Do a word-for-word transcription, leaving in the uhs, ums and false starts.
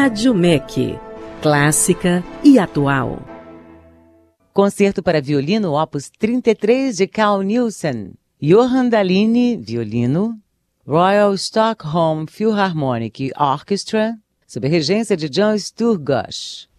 Rádio M E C, clássica e atual. Concerto para violino opus trinta e três de Carl Nielsen, Johann Dallini, violino, Royal Stockholm Philharmonic Orchestra, sob a regência de John Sturgosh.